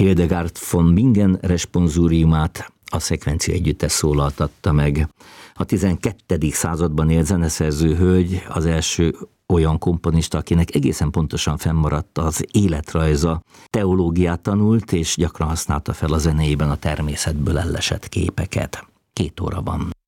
Hildegard von Bingen responsoriumát a Szekvencia Együttes szólaltatta meg. A 12. században élt zeneszerző hölgy az első olyan komponista, akinek egészen pontosan fennmaradt az életrajza. Teológiát tanult, és gyakran használta fel a zenéjében a természetből ellesett képeket. 2 óra van.